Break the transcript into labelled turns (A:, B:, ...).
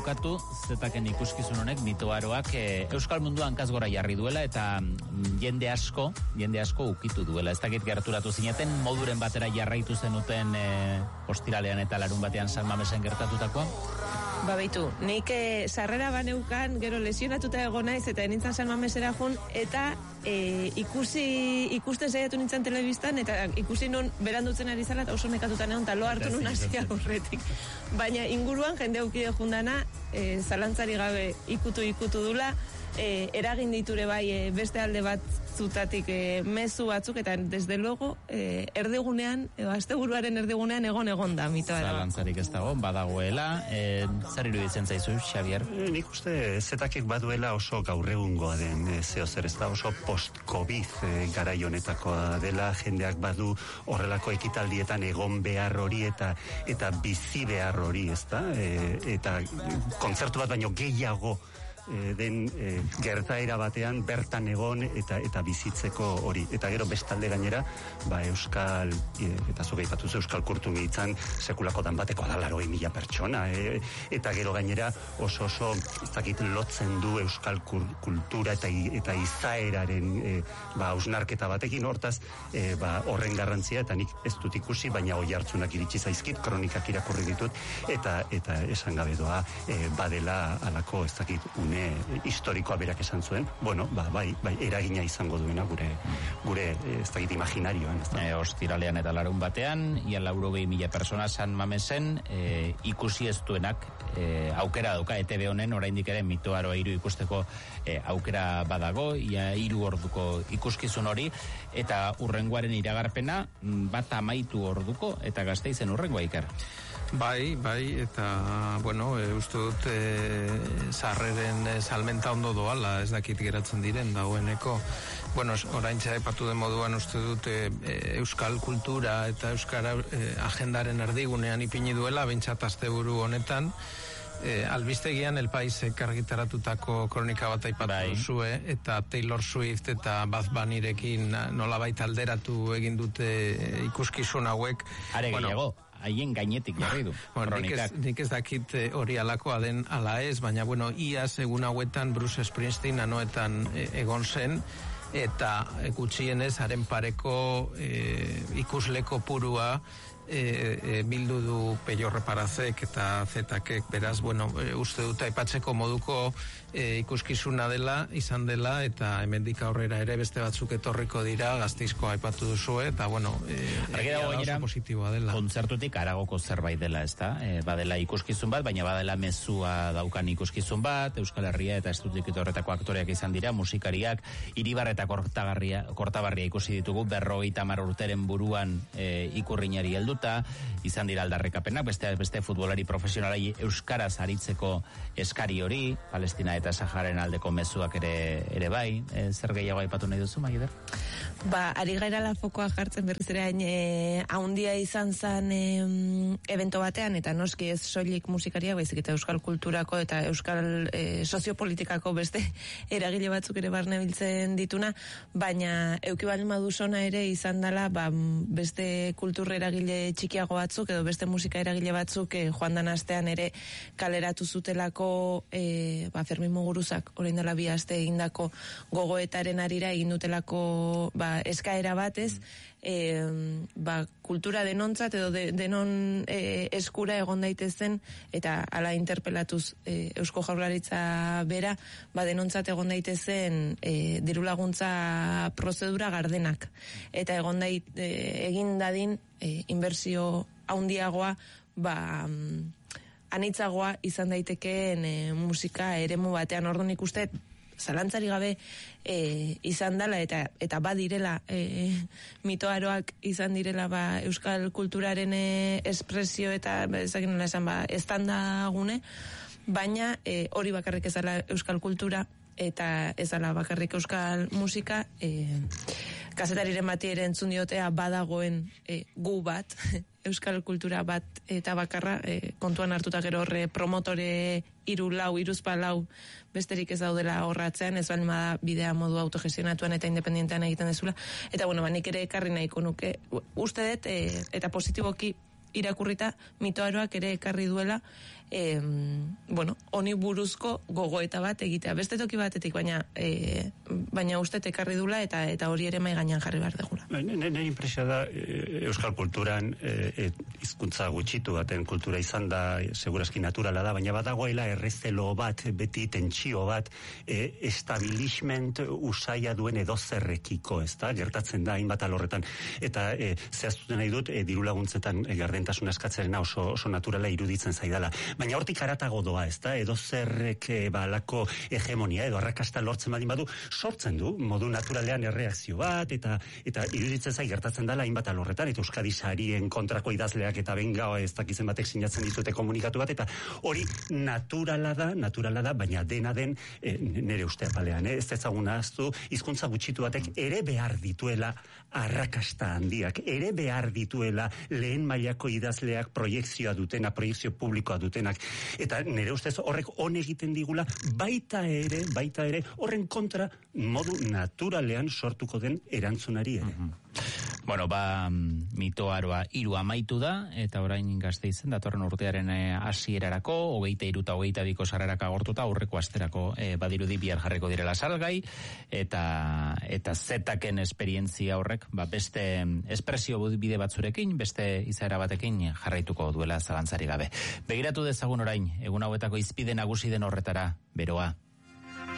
A: bukatu, zetaken ikuskizun honek mitoaroak Euskal munduan hankaz gora jarri duela eta jende asko ukitu duela. Ez dakit gerturatu zineten, moduren batera jarraitu zenuten ostiralean eta larun batean San Mamesen gertatutakoa?
B: Baitu, nik sarrera baneukan, gero lesionatuta egon naiz eta nintzen San Mamesera joan, eta ikusten saiatu nintzen telebistan, eta ikusi non berandutzen ari zala, eta oso nekatuta neon, eta lo hartu nun hasia horretik. Baina inguruan jende aukide jundana, zalantzari gabe ikutu dula, eragin diture bai beste alde bat zutatik mezu batzuk, eta desde luego erdigunean, asteburuaren erdigunean egon da mitoa.
A: Zalantzarik ez dago, badagoela. Zer iruditzen zaizu, Xavier?
C: Nik uste zetakek baduela oso gaur egungoa den zeo zer, ez da oso post-Covid garai honetakoa dela, jendeak badu horrelako ekitaldietan egon behar hori eta bizi behar hori, ez da? Eta kontzertu bat baino gehiago den gertaera batean bertan egon eta bizitzeko hori. Eta gero bestalde gainera, Euskal, eta zuge ipatuz Euskal Kulturgintzan sekulako dan bateko da 80.000 pertsona. Eta gero gainera oso ez dakit lotzen du Euskal kultura eta izaeraren hausnarketa batekin, hortaz horren garrantzia, eta nik ez dut ikusi, baina oi hartzunak iritsi zaizkit, kronikak irakurri ditut, eta esan gabe doa badela alako ez dakit une historikoa berak esan zuen, bai, eragina izango duena gure ez dakit imaginarioan.
A: Ostiralean eta larun batean, ia 80.000 persona San Mamesen, ikusi ez duenak aukera dauka, ETV honen oraindik ere mitoaroa 3 ikusteko aukera badago, ia 3 orduko ikuskizun hori, eta urrengoaren iragarpena bat amaitu orduko, eta Gasteizen urrengoa, Iker.
D: Bai, eta, uste dut sarreren salmenta ondo doala, ez dakit geratzen diren dagoeneko. Oraintza aipatu den moduan uste dut euskal kultura eta euskara agendaren erdigunean ipini duela, behintzat asteburu honetan. Albistegian El Paisek argitaratutako kronika bat aipatu zue, eta Taylor Swift eta Bad Bunnyrekin nolabait alderatu egin dute ikuskizun hauek.
A: Are gehiago, haien gainetik jarri du.
D: Nik ez dakit hori alakoa den ala ez, baina iaz egun hauetan Bruce Springsteen anoetan egon zen, eta gutxienez haren pareko ikusleko purua bildu du Peio Reparazek eta Zetakek, beraz, uste dut aipatzeko moduko ikuskizuna dela, izan dela, eta hemendik aurrera ere beste batzuk etorriko dira, Gasteizko aipatu duzu, eta oso positiboa dela.
A: Kontzertutik haragoko zerbait dela, ez da? Badela ikuskizun bat, baina badela mezua daukan ikuskizun bat, Euskal Herria eta Estudik horretako aktoreak izan dira, musikariak, Iribar eta Kortabarria ikusi ditugu, 50 urteren buruan ikurrinari helduta, izan dira aldarrikapenak, beste futbolari profesionalai euskaraz aritzeko eskari hori, Palestina eta Saharen aldeko mezuak ere bai. Zer gehiago aipatu nahi duzu, Maider?
B: Ari gairala fokoa jartzen berriz ere haundia izan zen evento batean, eta noski ez soilik musikaria, baizik eta euskal kulturako eta euskal soziopolitikako beste eragile batzuk ere barne biltzen dituna, baina euki balin badu sona ere izan dela beste kultur eragile txikiago batzuk edo beste musika eragile batzuk joan dan astean ere kaleratu zutelako Fermin Muguruzak orain dela 2 aste egindako gogoetaren arira egin dutelako eskaera batez, kultura denontzat edo denon eskura egon daitezen, eta ala interpelatuz Eusko Jaurlaritza bera, denontzat egon daitezen diru laguntza prozedura gardenak, eta egin dadin inbertsio handiagoa anitzagoa izan daitekeen musika eremu batean. Orduan ikuste zalantzari gabe izan dela, eta badirela mitoaroak izan direla euskal kulturaren espresio eta ezakin nola esan estandagune, baina hori bakarrik ez dela euskal kultura eta ez dela bakarrik euskal musika. Kazetariren bati ere entzun diotea badagoen gu bat, euskal kultura bat eta bakarra, kontuan hartuta gero horre promotore 3-4 besterik ez daudela horratzean, ez baldin bada bidea modu autogestionatuan eta independentean egiten dezula. Eta nik ere ekarri nahiko nuke, uste dut, eta positiboki irakurrita mitoaroak ere ekarri duela honi buruzko gogoeta bat egitea. Beste toki batetik, baina uste ekarri dula eta hori ere mai gainean jarri behar degula.
C: Nire impresia da, euskal kulturan hizkuntza gutxitu baten kultura izan da, segurazki naturala da, baina badagoela errezelo bat, beti tentsio bat, establishment usaia duen edozerrekiko, ez da, gertatzen da, hainbat alorretan. Eta zehaztuten nahi dut, diru laguntzetan gardentasuna eskatzearena oso naturala iruditzen zaidala. Baina hortik haratago doa, ez da, edozerrek balako hegemonia, edo arrakasta lortzen badin badu, sortzen du, modu naturalean erreakzio bat, eta iruditzen zai gertatzen dela hainbat alorretan, eta Euskadi sarien kontrako idazleak eta benga ez dakizen batek sinatzen ditute komunikatu bat, eta hori naturala da, baina dena den nire uste apalean, ez ezaguna aztu, hizkuntza gutxitu batek ere behar dituela arrakasta handiak, ere behar dituela lehen mailako idazleak proiekzioa dutena, proiekzio publikoa dutenak, eta nire ustez horrek hon egiten digula baita ere horren kontra modu naturalean sortuko den erantzunari ere.
A: Bueno, mitoaroa 3 amaitu da, eta orain Gasteizen datorren urtearen hasierarako 23 eta 22 sarrerak agortuta aurreko asterako badirudi bihar jarriko direla salgai, eta zetaken esperientzia horrek beste espresio bide batzurekin, beste izaera batekin jarraituko duela zalantzari gabe. Begiratu dezagun orain, egun hauetako izpide nagusi den horretara, beroa.